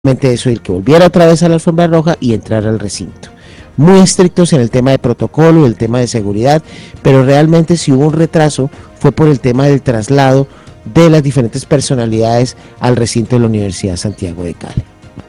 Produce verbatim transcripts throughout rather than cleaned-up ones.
eso, el que volviera otra vez a la alfombra roja y entrar al recinto. Muy estrictos en el tema de protocolo, el tema de seguridad, pero realmente si hubo un retraso fue por el tema del traslado de las diferentes personalidades al recinto de la Universidad Santiago de Cali.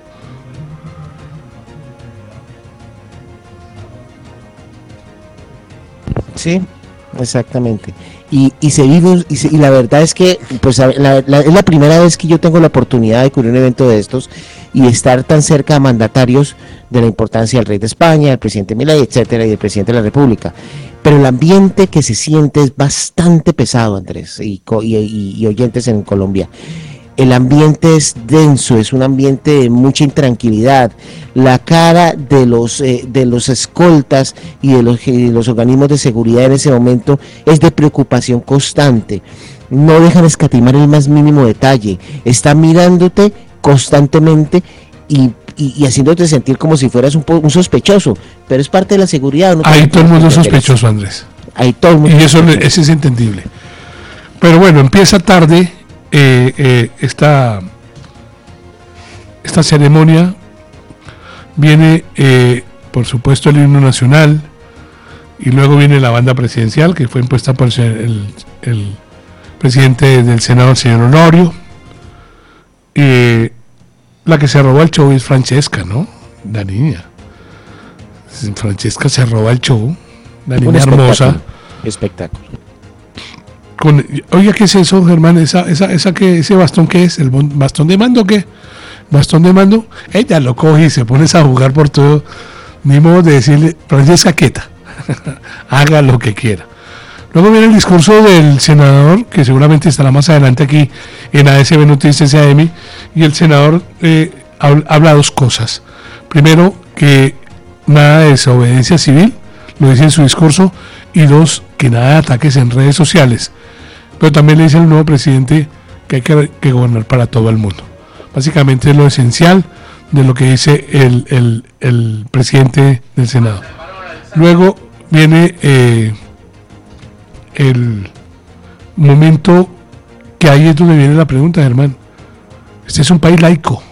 Sí, exactamente. Y, y se vive, y, se, y la verdad es que pues la, la, es la primera vez que yo tengo la oportunidad de cubrir un evento de estos y estar tan cerca a mandatarios de la importancia del rey de España, del presidente Milei, etcétera, y del presidente de la República. Pero el ambiente que se siente es bastante pesado, Andrés, y, y, y, y oyentes en Colombia. El ambiente es denso, es un ambiente de mucha intranquilidad. La cara de los eh, de los escoltas y de los, y de los organismos de seguridad en ese momento es de preocupación constante. No dejan escatimar el más mínimo detalle. Están mirándote constantemente y, y, y haciéndote sentir como si fueras un, un sospechoso, pero es parte de la seguridad. ¿No? Ahí todo el mundo es sospechoso, Andrés. Ahí todo el mundo. Y eso, eso es entendible. Pero bueno, empieza tarde. Eh, eh, esta, esta ceremonia viene, eh, por supuesto, el himno nacional y luego viene la banda presidencial que fue impuesta por el, el presidente del Senado, el señor Honorio. Eh, la que se robó el show es Francesca, ¿no? La niña. Francesca se roba el show, la niña hermosa. Espectáculo. Con, oiga, ¿qué es eso, Germán? ¿Esa, esa, esa que, ese bastón qué es? ¿El bastón de mando o qué? ¿Bastón de mando? Ella lo coge y se pone a jugar por todo. Ni modo de decirle, Francesca, quieta. Haga lo que quiera. Luego viene el discurso del senador, que seguramente estará más adelante aquí en A S B Noticias A M, y el senador eh, habla dos cosas. Primero, que nada de desobediencia civil, lo dice en su discurso, y dos, que nada de ataques en redes sociales. Pero también le dice al nuevo presidente que hay que, que gobernar para todo el mundo. Básicamente es lo esencial de lo que dice el, el, el presidente del Senado. Luego viene eh, el momento que ahí es donde viene la pregunta, Germán. Este es un país laico.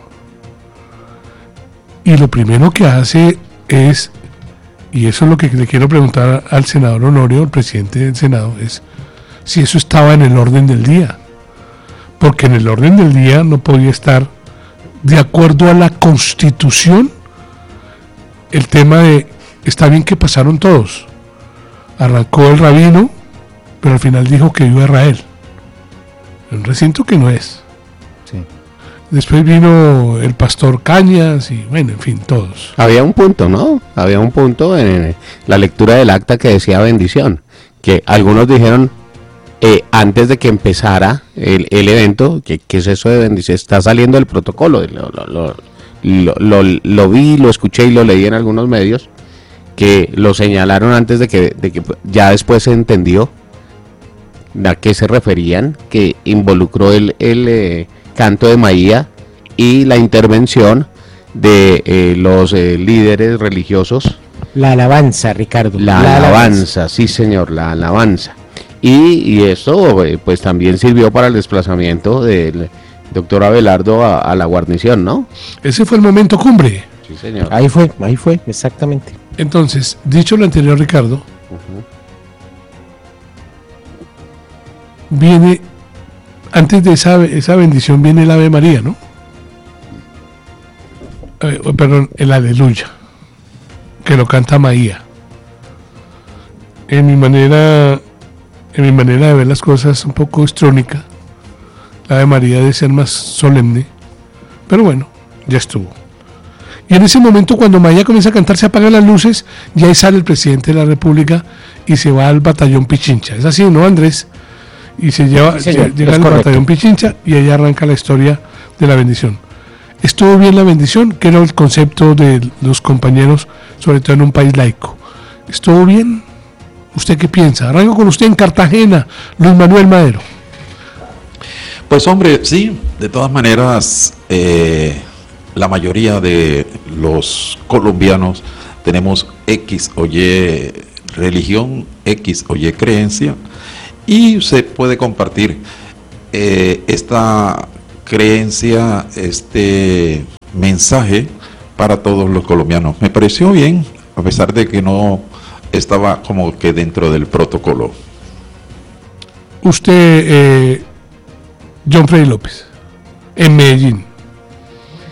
Y lo primero que hace es, y eso es lo que le quiero preguntar al senador Honorio, el presidente del Senado, es si eso estaba en el orden del día. Porque en el orden del día no podía estar, de acuerdo a la Constitución, el tema de, está bien que pasaron todos. Arrancó el rabino, pero al final dijo que iba a Israel. Un recinto que no es. Sí. Después vino el pastor Cañas y bueno, en fin, todos. Había un punto, ¿no? Había un punto en la lectura del acta que decía bendición, que algunos dijeron eh, antes de que empezara el, el evento, que ¿qué es eso de bendición? Está saliendo del protocolo, lo, lo, lo, lo, lo, lo vi, lo escuché y lo leí en algunos medios, que lo señalaron antes de que, de que ya después se entendió a qué se referían, que involucró el... el eh, canto de Maía y la intervención de eh, los eh, líderes religiosos. La alabanza, Ricardo. La, la alabanza, alabanza, sí señor, la alabanza. Y, y eso eh, pues también sirvió para el desplazamiento del doctor Abelardo a, a la guarnición, ¿no? Ese fue el momento cumbre. Sí señor. Ahí fue, ahí fue, exactamente. Entonces, dicho lo anterior, Ricardo, uh-huh. viene... Antes de esa, esa bendición viene el Ave María, ¿no? Eh, perdón, el Aleluya, que lo canta Maía. En mi manera, en mi manera de ver las cosas un poco histrónica, la Ave María debe ser más solemne, pero bueno, ya estuvo. Y en ese momento, cuando Maía comienza a cantar, se apagan las luces, y ahí sale el presidente de la República y se va al batallón Pichincha. Es así, ¿no, Andrés? Y se lleva, sí, señor, llega al batallón Pichincha y ahí arranca la historia de la bendición. ¿Estuvo bien la bendición? Que era el concepto de los compañeros, sobre todo en un país laico. ¿Estuvo bien? ¿Usted qué piensa? Arranco con usted en Cartagena, Luis Manuel Madero. Pues hombre, sí, de todas maneras, eh, la mayoría de los colombianos tenemos X o Y religión, X o Y creencia, y se puede compartir eh, esta creencia, este mensaje para todos los colombianos. Me pareció bien, a pesar de que no estaba como que dentro del protocolo. Usted, eh, John Freddy López, en Medellín,